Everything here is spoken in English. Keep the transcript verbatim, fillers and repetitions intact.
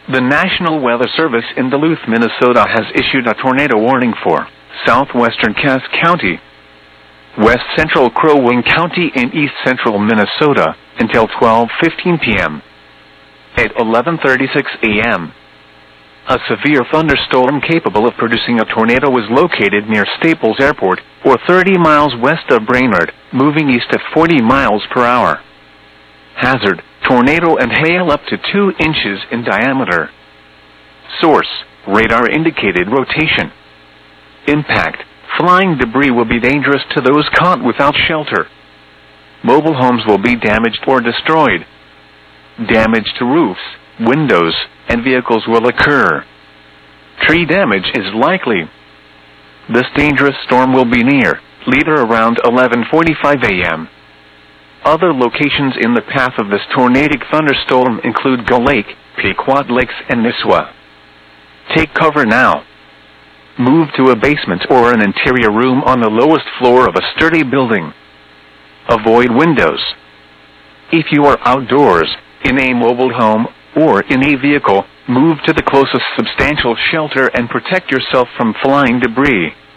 The National Weather Service in Duluth, Minnesota has issued a tornado warning for southwestern Cass County, west central Crow Wing County, and east central Minnesota until twelve fifteen p m At eleven thirty-six a m, a severe thunderstorm capable of producing a tornado was located near Staples Airport, or thirty miles west of Brainerd, moving east at forty miles per hour. Hazard: tornado and hail up to two inches in diameter. Source: radar indicated rotation. Impact: flying debris will be dangerous to those caught without shelter. Mobile homes will be damaged or destroyed. Damage to roofs, windows, and vehicles will occur. Tree damage is likely. This dangerous storm will be near Leader around eleven forty-five a m Other locations in the path of this tornadic thunderstorm include Gull Lake, Pequot Lakes, and Nisswa. Take cover now. Move to a basement or an interior room on the lowest floor of a sturdy building. Avoid windows. If you are outdoors, in a mobile home, or in a vehicle, move to the closest substantial shelter and protect yourself from flying debris.